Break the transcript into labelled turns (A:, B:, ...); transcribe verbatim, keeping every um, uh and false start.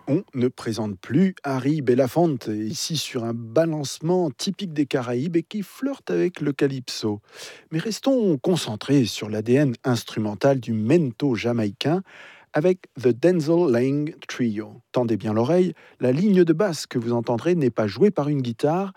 A: On ne présente plus Harry Belafonte, ici sur un balancement typique des Caraïbes et qui flirte avec le calypso. Mais restons concentrés sur l'A D N instrumental du mento jamaïcain avec The Denzel Lang Trio. Tendez bien l'oreille, la ligne de basse que vous entendrez n'est pas jouée par une guitare,